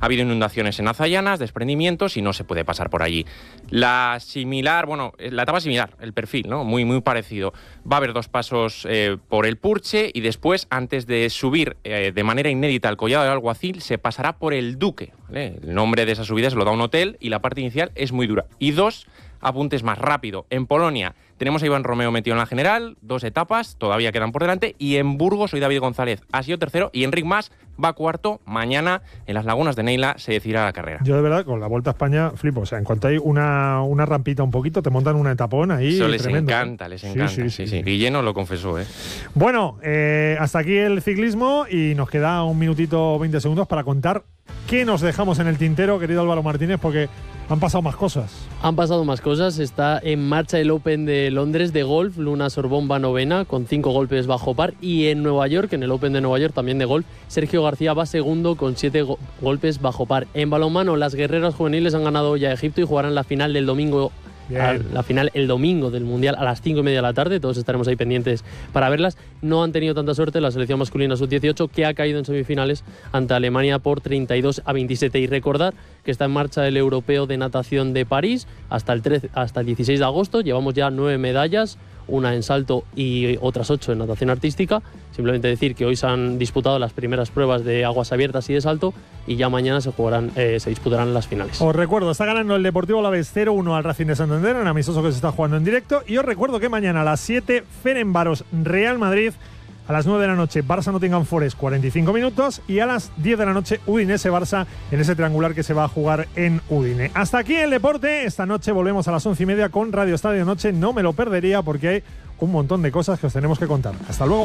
Ha habido inundaciones en Azayanas, desprendimientos y no se puede pasar por allí. La etapa similar, el perfil, ¿no? Muy, muy parecido. Va a haber 2 pasos por el Purche y después, antes de subir de manera inédita al Collado del Alguacil, se pasará por el Duque, ¿vale? El nombre de esa subida se lo da un hotel y la parte inicial es muy dura. Y 2 apuntes más rápido. En Polonia tenemos a Iván Romeo metido en la general, 2 etapas, todavía quedan por delante. Y en Burgos hoy David González ha sido tercero y Enric Mas va cuarto. Mañana en las Lagunas de Neila se decidirá la carrera. Yo de verdad con la Vuelta a España flipo. O sea, en cuanto hay una rampita un poquito, te montan una etapón ahí. Eso les tremendo, encanta, les encanta. Sí. Guille nos lo confesó, ¿eh? Bueno, hasta aquí el ciclismo y nos queda 1 minutito 20 segundos para contar qué nos dejamos en el tintero, querido Álvaro Martínez, porque han pasado más cosas. Han pasado más cosas. Está en marcha el Open de Londres de golf. Luna Sorbonne va novena con 5 golpes bajo par. Y en Nueva York, en el Open de Nueva York también de golf, Sergio García va segundo con 7 golpes bajo par. En balonmano, las guerreras juveniles han ganado ya a Egipto y jugarán la final del domingo. La final el domingo del Mundial a las 5:30 de la tarde. Todos estaremos ahí pendientes para verlas. No han tenido tanta suerte la selección masculina sub-18, que ha caído en semifinales ante Alemania por 32-27. Y recordar que está en marcha el Europeo de Natación de París hasta el 16 de agosto. Llevamos ya 9 medallas, una en salto y otras 8 en natación artística. Simplemente decir que hoy se han disputado las primeras pruebas de aguas abiertas y de salto y ya mañana se disputarán las finales. Os recuerdo, está ganando el Deportivo Alavés 0-1 al Racing de Santander, en amistoso que se está jugando en directo. Y os recuerdo que mañana a las 7, Ferencváros Real Madrid. A las 9 de la noche, Barça-Nottingham Forest, 45 minutos. Y a las 10 de la noche, Udinese-Barça, en ese triangular que se va a jugar en Udine. Hasta aquí el deporte. Esta noche volvemos a las 11:30 con Radio Estadio Noche. No me lo perdería porque hay un montón de cosas que os tenemos que contar. Hasta luego.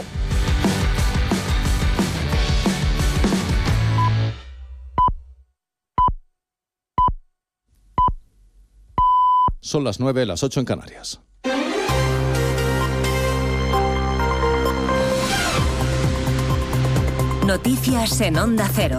Son las 9, las 8 en Canarias. Noticias en Onda Cero.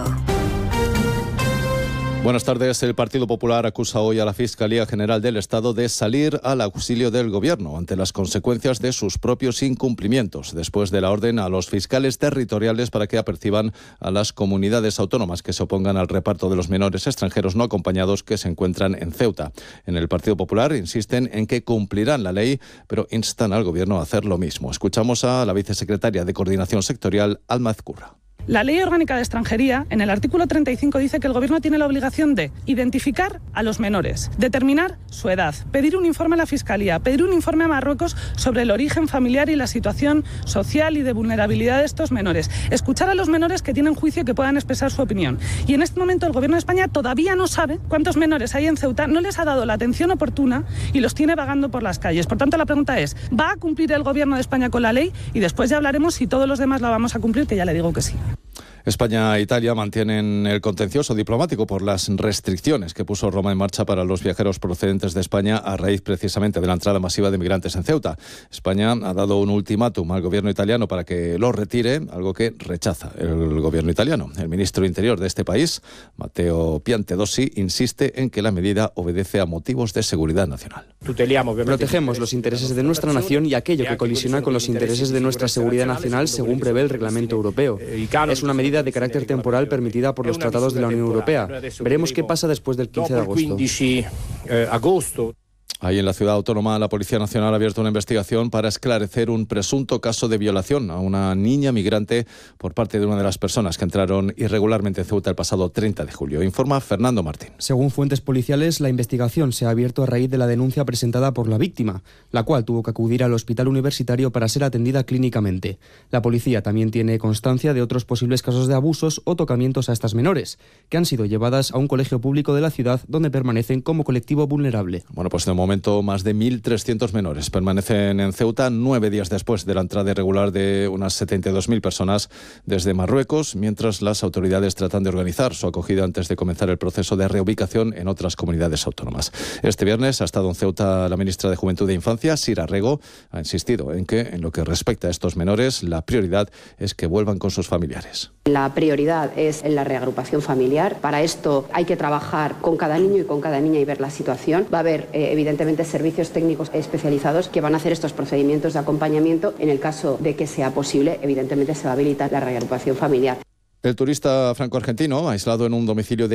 Buenas tardes. El Partido Popular acusa hoy a la Fiscalía General del Estado de salir al auxilio del Gobierno ante las consecuencias de sus propios incumplimientos, después de la orden a los fiscales territoriales para que aperciban a las comunidades autónomas que se opongan al reparto de los menores extranjeros no acompañados que se encuentran en Ceuta. En el Partido Popular insisten en que cumplirán la ley, pero instan al Gobierno a hacer lo mismo. Escuchamos a la vicesecretaria de Coordinación Sectorial, Alma Ezcurra. La Ley Orgánica de Extranjería, en el artículo 35, dice que el Gobierno tiene la obligación de identificar a los menores, determinar su edad, pedir un informe a la Fiscalía, pedir un informe a Marruecos sobre el origen familiar y la situación social y de vulnerabilidad de estos menores, escuchar a los menores que tienen juicio y que puedan expresar su opinión. Y en este momento el Gobierno de España todavía no sabe cuántos menores hay en Ceuta, no les ha dado la atención oportuna y los tiene vagando por las calles. Por tanto, la pregunta es, ¿va a cumplir el Gobierno de España con la ley? Y después ya hablaremos si todos los demás la vamos a cumplir, que ya le digo que sí. España e Italia mantienen el contencioso diplomático por las restricciones que puso Roma en marcha para los viajeros procedentes de España a raíz precisamente de la entrada masiva de migrantes en Ceuta. España ha dado un ultimátum al gobierno italiano para que lo retire, algo que rechaza el gobierno italiano. El ministro de Interior de este país, Matteo Piantedosi, insiste en que la medida obedece a motivos de seguridad nacional. Protegemos los intereses de nuestra nación y aquello que colisiona con los intereses de nuestra seguridad nacional según prevé el reglamento europeo. Es una medida de carácter temporal permitida por los tratados de la Unión Europea. Veremos qué pasa después del 15 de agosto. Ahí en la ciudad autónoma, la Policía Nacional ha abierto una investigación para esclarecer un presunto caso de violación a una niña migrante por parte de una de las personas que entraron irregularmente en Ceuta el pasado 30 de julio. Informa Fernando Martín. Según fuentes policiales, la investigación se ha abierto a raíz de la denuncia presentada por la víctima, la cual tuvo que acudir al hospital universitario para ser atendida clínicamente. La policía también tiene constancia de otros posibles casos de abusos o tocamientos a estas menores, que han sido llevadas a un colegio público de la ciudad donde permanecen como colectivo vulnerable. Bueno, pues de momento más de 1.300 menores permanecen en Ceuta 9 días después de la entrada irregular de unas 72.000 personas desde Marruecos, mientras las autoridades tratan de organizar su acogida antes de comenzar el proceso de reubicación en otras comunidades autónomas. Este viernes ha estado en Ceuta la ministra de Juventud e Infancia, Sira Rego. Ha insistido en que, en lo que respecta a estos menores, la prioridad es que vuelvan con sus familiares. La prioridad es en la reagrupación familiar. Para esto hay que trabajar con cada niño y con cada niña y ver la situación. Va a haber, evidentemente, servicios técnicos especializados que van a hacer estos procedimientos de acompañamiento. En el caso de que sea posible, evidentemente se va a habilitar la reagrupación familiar. El turista franco-argentino, aislado en un domicilio de